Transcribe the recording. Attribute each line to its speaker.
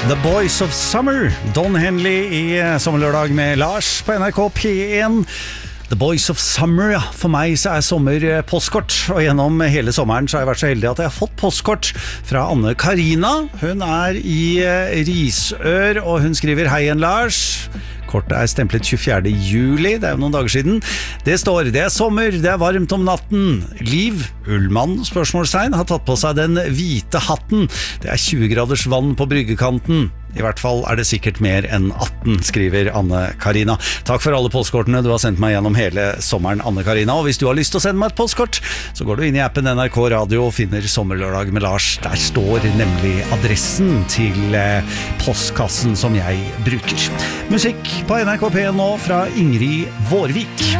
Speaker 1: The Boys of Summer, Don Henley i Sommerlørdag med Lars på NRK P1. The Boys of Summer, ja. For meg så sommer postkort, og gjennom hele sommeren så har jeg vært så heldig at jeg har fått postkort fra Anne Karina. Hun i Risør, og hun skriver: Hei igjen, Lars. Kortet stemplet 24. juli, det jo noen dager siden. Det står: det sommer, det varmt om natten. Liv Ullmann, spørsmålstegn, har tatt på seg den hvite hatten. Det 20 graders vann på bryggekanten. I hvert fall det sikkert mer enn 18, skriver Anne Karina. Takk for alle postkortene du har sendt meg gjennom hele sommeren, Anne Karina. Og hvis du har lyst til å sende meg et postkort, så går du inn i appen NRK Radio og finner Sommerlørdag med Lars. Der står nemlig adressen til postkassen som jeg bruker. Musikk på NRK P1 nå fra Ingrid Vårvik.